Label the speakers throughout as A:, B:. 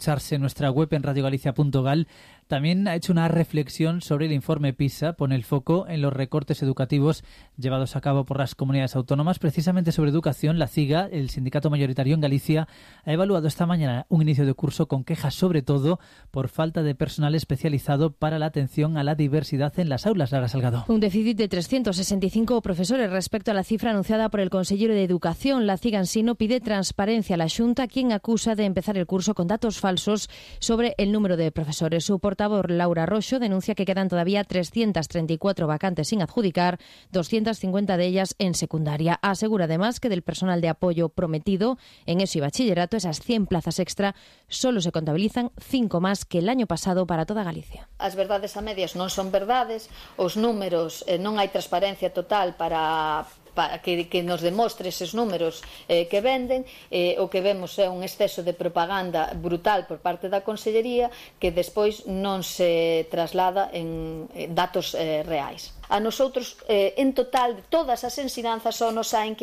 A: escucharse en nuestra web en radiogalicia.gal, también ha hecho una reflexión sobre el informe PISA. Pone el foco en los recortes educativos llevados a cabo por las comunidades autónomas. Precisamente sobre educación, la CIGA, el sindicato mayoritario en Galicia, ha evaluado esta mañana un inicio de curso con quejas sobre todo por falta de personal especializado para la atención a la diversidad en las aulas. Lara Salgado.
B: Un déficit de 365 profesores respecto a la cifra anunciada por el consejero de Educación. La CIGA en sí no pide transparencia a la Xunta, quien acusa de empezar el curso con datos falsos sobre el número de profesores. Su portavoz, Laura Roxo, denuncia que quedan todavía 334 vacantes sin adjudicar, 250 de ellas en secundaria. Asegura además que del personal de apoyo prometido en ESO y bachillerato, esas 100 plazas extra, solo se contabilizan 5 más que el año pasado para toda Galicia.
C: As verdades a medias non son verdades, os números non hai transparencia total para que nos demostre eses números que venden. O que vemos é un exceso de propaganda brutal por parte da Consellería que despois non se traslada en datos reais. A nosotros, en total, de todas as ensinanzas só nos saen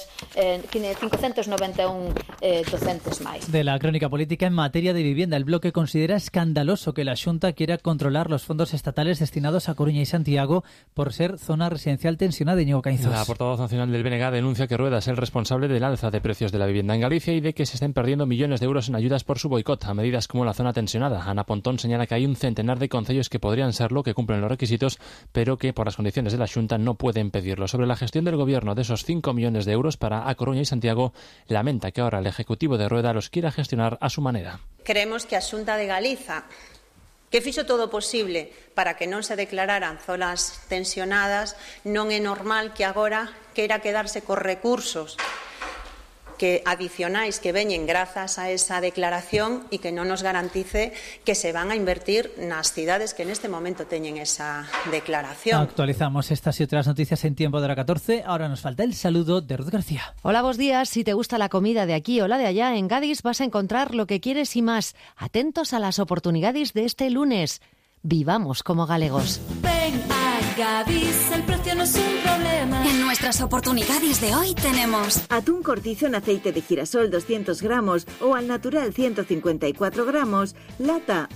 C: 591 docentes máis.
A: De la crónica política en materia de vivienda, el bloque considera escandaloso que la Xunta quiera controlar los fondos estatales destinados a Coruña y Santiago por ser zona residencial tensionada. Íñigo Caínzos.
D: La portavoz nacional del BNG denuncia que Rueda es el responsable del alza de precios de la vivienda en Galicia y de que se estén perdiendo millones de euros en ayudas por su boicot a medidas como la zona tensionada. Ana Pontón señala que hay un centenar de concellos que podrían serlo, que cumplen los requisitos, pero que por las condiciones de la Xunta no pueden pedirlo. Sobre la gestión del gobierno de esos 5 millones de euros para A Coruña y Santiago, lamenta que ahora el Ejecutivo de Rueda los quiera gestionar a su manera.
E: Creemos que a Xunta de Galiza, que fixo todo posible para que non se declararan zonas tensionadas, non é normal que agora queira quedarse cos recursos que adicionais que veñen grazas a esa declaración e que non nos garantice que se van a invertir nas cidades que neste momento teñen esa declaración.
A: Actualizamos estas y otras noticias en tiempo de hora 14. Ahora nos falta el saludo de Ruth García.
B: Hola, buenos días. Si te gusta la comida de aquí o la de allá, en Gadis vas a encontrar lo que quieres y más. Atentos a las oportunidades de este lunes. Vivamos como galegos.
F: Ven a Gadis, el precio no es un problema. En nuestras oportunidades de hoy tenemos
G: atún cortizo en aceite de girasol 200 gramos o al natural 154 gramos, lata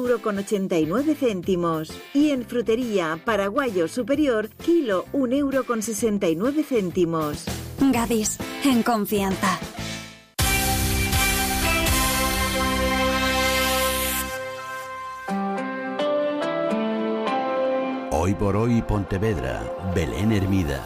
G: 1,89 €. Y en frutería, paraguayo superior, kilo 1,69 €.
F: Gadis, en confianza.
H: Hoy por hoy Pontevedra, Belén Hermida.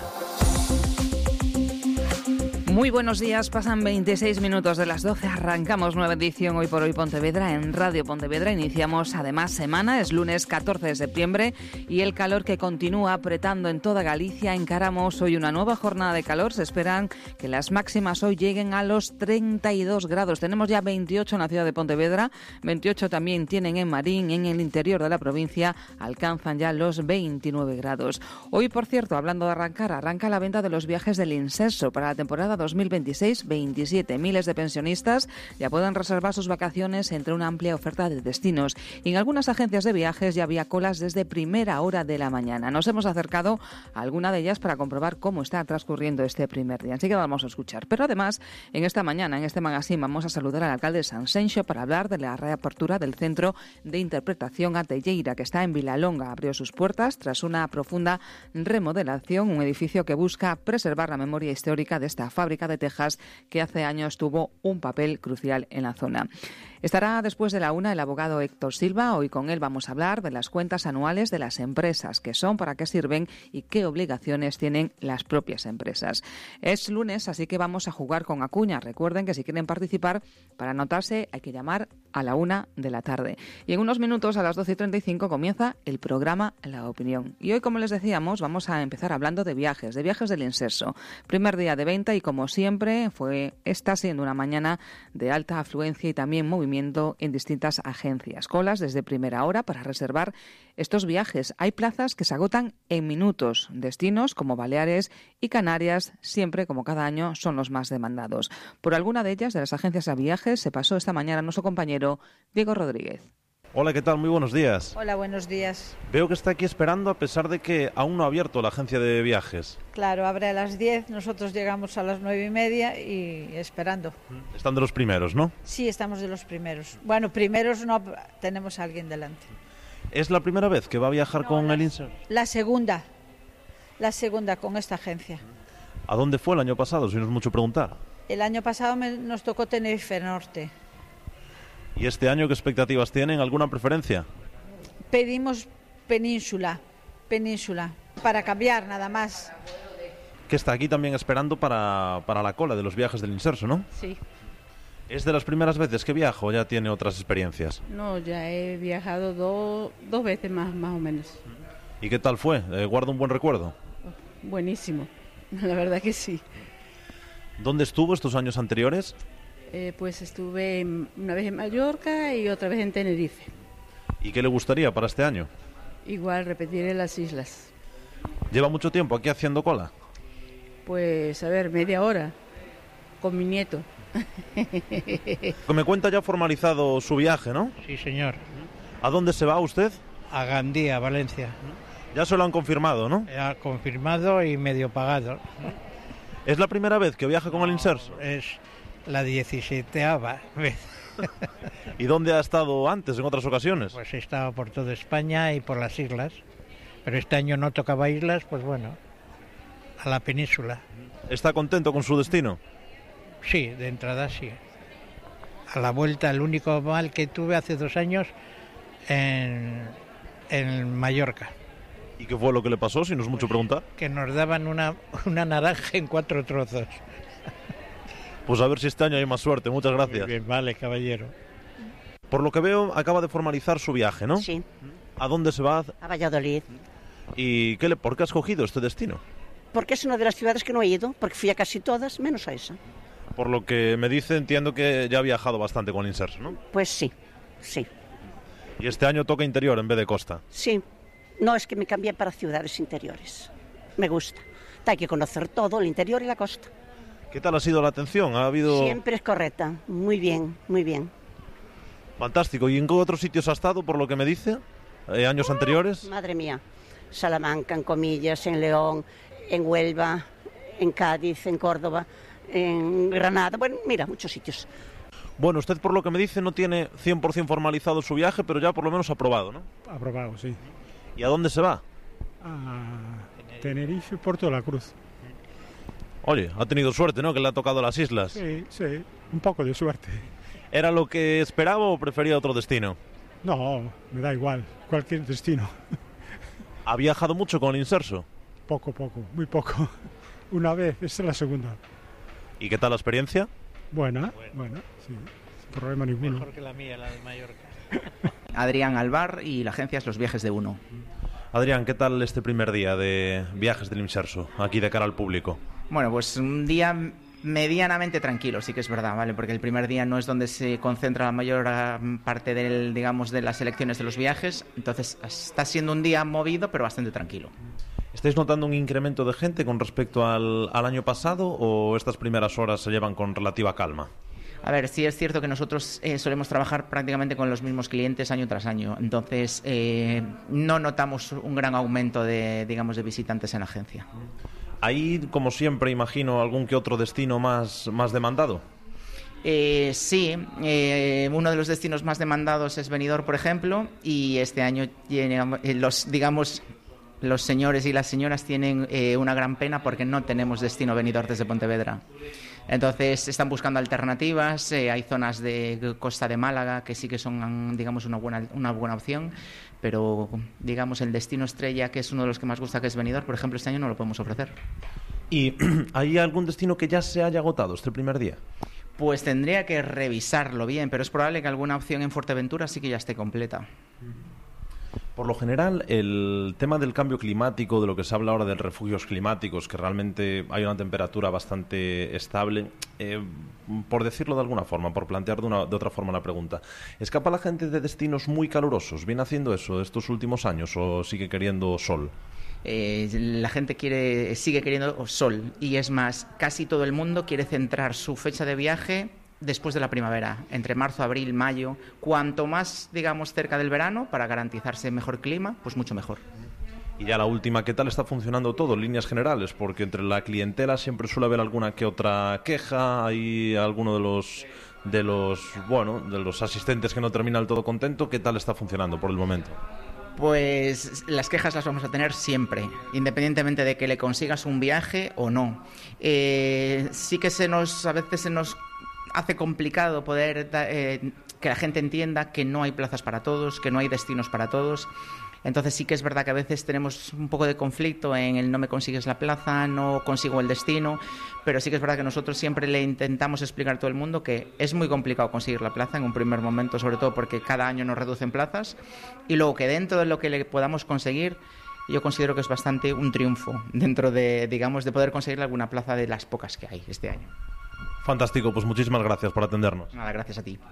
I: Muy buenos días, pasan 26 minutos de las 12, arrancamos nueva edición Hoy por Hoy Pontevedra en Radio Pontevedra. Iniciamos además semana, es lunes 14 de septiembre y el calor que continúa apretando en toda Galicia. Encaramos hoy una nueva jornada de calor, se esperan que las máximas hoy lleguen a los 32 grados. Tenemos ya 28 en la ciudad de Pontevedra, 28 también tienen en Marín, en el interior de la provincia alcanzan ya los 29 grados. Hoy, por cierto, hablando de arrancar, arranca la venta de los viajes del Inserso para la temporada 2026-27. Miles de pensionistas ya pueden reservar sus vacaciones entre una amplia oferta de destinos. Y en algunas agencias de viajes ya había colas desde primera hora de la mañana. Nos hemos acercado a alguna de ellas para comprobar cómo está transcurriendo este primer día. Así que vamos a escuchar. Pero además, en esta mañana, en este magazine, vamos a saludar al alcalde de Sanxenxo para hablar de la reapertura del Centro de Interpretación Atelleira, que está en Vilalonga. Abrió sus puertas tras una profunda remodelación, un edificio que busca preservar la memoria histórica de esta fábrica de Texas que hace años tuvo un papel crucial en la zona. Estará después de la 1 el abogado Héctor Silva. Hoy con él vamos a hablar de las cuentas anuales de las empresas, qué son, para qué sirven y qué obligaciones tienen las propias empresas. Es lunes, así que vamos a jugar con Acuña. Recuerden que si quieren participar, para anotarse hay que llamar a la 1 de la tarde. Y en unos minutos, a las 12:35, comienza el programa La Opinión. Y hoy, como les decíamos, vamos a empezar hablando de viajes del Inserso. Primer día de venta y, como siempre, está siendo una mañana de alta afluencia y también movimiento en distintas agencias. Colas desde primera hora para reservar estos viajes. Hay plazas que se agotan en minutos. Destinos como Baleares y Canarias, siempre, como cada año, son los más demandados. Por alguna de ellas, de las agencias de viajes, se pasó esta mañana nuestro compañero Diego Rodríguez.
J: Hola, ¿qué tal? Muy buenos días.
K: Hola, buenos días.
J: Veo que está aquí esperando a pesar de que aún no ha abierto la agencia de viajes.
K: Claro, abre a las 10, nosotros llegamos a las 9:30 y esperando.
J: Están de los primeros, ¿no?
K: Sí, estamos de los primeros. Bueno, primeros no, tenemos a alguien delante.
J: ¿Es la primera vez que va a viajar con el INSERSO?
K: La segunda con esta agencia.
J: ¿A dónde fue el año pasado, si no es mucho preguntar?
K: El año pasado nos tocó Tenerife Norte.
J: ¿Y este año qué expectativas tienen? ¿Alguna preferencia?
K: Pedimos Península, para cambiar nada más.
J: Que está aquí también esperando para la cola de los viajes del INSERSO, ¿no?
L: Sí.
J: ¿Es de las primeras veces que viaja o ya tiene otras experiencias?
L: No, ya he viajado dos veces más o menos.
J: ¿Y qué tal fue? ¿Guarda un buen recuerdo?
L: Buenísimo, la verdad que sí.
J: ¿Dónde estuvo estos años anteriores?
L: Pues estuve una vez en Mallorca y otra vez en Tenerife.
J: ¿Y qué le gustaría para este año?
L: Igual repetir en las islas.
J: ¿Lleva mucho tiempo aquí haciendo cola?
L: Pues a ver, media hora con mi nieto.
J: Me cuenta, ya ha formalizado su viaje, ¿no?
M: Sí, señor.
J: ¿A dónde se va usted?
M: A Gandía, Valencia.
J: Ya se lo han confirmado, ¿no?
M: Ya confirmado y medio pagado.
J: ¿Es la primera vez que viaja con el INSERSO?
M: Es la 17ª vez.
J: ¿Y dónde ha estado antes, en otras ocasiones?
M: Pues he estado por toda España y por las islas. Pero este año no tocaba islas, pues bueno, a la península.
J: ¿Está contento con su destino?
M: Sí, de entrada sí. A la vuelta, el único mal que tuve hace 2 años en Mallorca.
J: ¿Y qué fue lo que le pasó, si no es mucho preguntar?
M: Que nos daban una naranja en 4 trozos.
J: Pues a ver si este año hay más suerte. Muchas gracias.
M: Muy bien, vale, caballero.
J: Por lo que veo, acaba de formalizar su viaje, ¿no?
N: Sí.
J: ¿A dónde se va?
N: A Valladolid.
J: ¿Y por qué ha escogido este destino?
N: Porque es una de las ciudades que no he ido, porque fui a casi todas, menos a esa.
J: Por lo que me dice, entiendo que ya ha viajado bastante con el INSERSO, ¿no?
N: Pues sí.
J: ¿Y este año toca interior en vez de costa?
N: Sí. No, es que me cambié para ciudades interiores. Me gusta. Hay que conocer todo, el interior y la costa.
J: ¿Qué tal ha sido la atención? ¿Ha habido...?
N: Siempre es correcta. Muy bien, muy bien.
J: Fantástico. ¿Y en qué otros sitios ha estado, por lo que me dice? ¿Años anteriores?
N: Madre mía. Salamanca, en Comillas, en León, en Huelva, en Cádiz, en Córdoba, en Granada. Bueno, mira, muchos sitios.
J: Bueno, usted por lo que me dice no tiene 100% formalizado su viaje, pero ya por lo menos aprobado, ¿no?
O: Aprobado, sí.
J: ¿Y a dónde se va?
O: A Tenerife, Puerto de la Cruz.
J: Oye, ha tenido suerte, ¿no? Que le ha tocado las islas.
O: Sí, un poco de suerte.
J: ¿Era lo que esperaba o prefería otro destino?
O: No, me da igual, cualquier destino.
J: ¿Ha viajado mucho con el INSERSO?
O: Poco, muy poco. Una vez, esta es la segunda.
J: ¿Y qué tal la experiencia?
O: Buena, sí, sin problema ninguno.
M: Mejor que la mía, la de Mallorca.
P: Adrián Alvar y la agencia es Los Viajes de Uno.
J: Adrián, ¿qué tal este primer día de viajes del INSERSO, aquí de cara al público?
P: Bueno, pues un día medianamente tranquilo, sí que es verdad, ¿vale? Porque el primer día no es donde se concentra la mayor parte de las selecciones de los viajes, entonces está siendo un día movido, pero bastante tranquilo.
J: ¿Estáis notando un incremento de gente con respecto al año pasado o estas primeras horas se llevan con relativa calma?
P: A ver, sí es cierto que nosotros solemos trabajar prácticamente con los mismos clientes año tras año, entonces no notamos un gran aumento de visitantes en la agencia.
J: ¿Hay, como siempre, imagino, algún que otro destino más demandado?
P: Sí, uno de los destinos más demandados es Benidorm, por ejemplo, y este año los señores y las señoras tienen una gran pena porque no tenemos destino Benidorm desde Pontevedra. Entonces están buscando alternativas, hay zonas de costa de Málaga que sí que son, una buena opción, pero el destino estrella, que es uno de los que más gusta, que es Benidorm, por ejemplo, este año no lo podemos ofrecer.
J: ¿Y hay algún destino que ya se haya agotado este primer día?
P: Pues tendría que revisarlo bien, pero es probable que alguna opción en Fuerteventura sí que ya esté completa.
J: Por lo general, el tema del cambio climático, de lo que se habla ahora de refugios climáticos, que realmente hay una temperatura bastante estable, por decirlo de alguna forma, por plantear de otra forma la pregunta, ¿escapa la gente de destinos muy calurosos? ¿Viene haciendo eso estos últimos años o sigue queriendo sol?
P: La gente sigue queriendo sol, y es más, casi todo el mundo quiere centrar su fecha de viaje después de la primavera, entre marzo, abril, mayo, cuanto más, digamos, cerca del verano, para garantizarse mejor clima, pues mucho mejor.
J: Y ya la última, ¿qué tal está funcionando todo en líneas generales? Porque entre la clientela siempre suele haber alguna que otra queja, hay alguno de los asistentes que no termina del todo contento. ¿Qué tal está funcionando por el momento?
P: Pues las quejas las vamos a tener siempre, independientemente de que le consigas un viaje o no. Sí que a veces se nos hace complicado poder que la gente entienda que no hay plazas para todos, que no hay destinos para todos. Entonces sí que es verdad que a veces tenemos un poco de conflicto en el no me consigues la plaza, no consigo el destino, pero sí que es verdad que nosotros siempre le intentamos explicar a todo el mundo que es muy complicado conseguir la plaza en un primer momento, sobre todo porque cada año nos reducen plazas, y luego que dentro de lo que le podamos conseguir, yo considero que es bastante un triunfo dentro de, digamos, de poder conseguir alguna plaza de las pocas que hay este año.
J: Fantástico, pues muchísimas gracias por atendernos.
P: Nada, gracias a ti.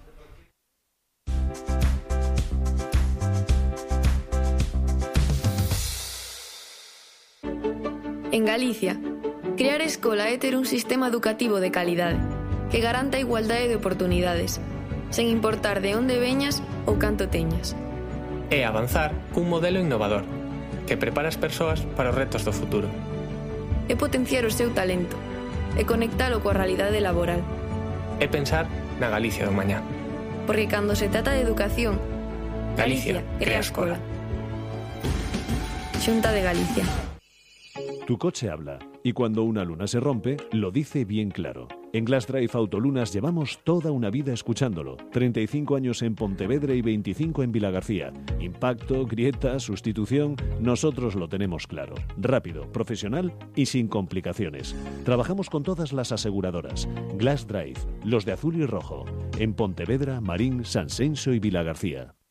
Q: En Galicia, crear escola é ter un sistema educativo de calidade que garanta a igualdade de oportunidades, sen importar de onde veñas ou canto teñas.
R: É avanzar cun modelo innovador que prepara as persoas para os retos do futuro.
Q: É potenciar o seu talento e conectalo coa realidade laboral.
R: É pensar na Galicia do mañá.
Q: Porque cando se trata de educación,
R: Galicia crea escola.
Q: Xunta de Galicia.
S: Tu coche habla, y cuando una luna se rompe, lo dice bien claro. En Glass Drive Autolunas llevamos toda una vida escuchándolo. 35 años en Pontevedra y 25 en Vilagarcía. Impacto, grieta, sustitución, nosotros lo tenemos claro. Rápido, profesional y sin complicaciones. Trabajamos con todas las aseguradoras. Glass Drive, los de azul y rojo. En Pontevedra, Marín, Sanxenxo y Vilagarcía.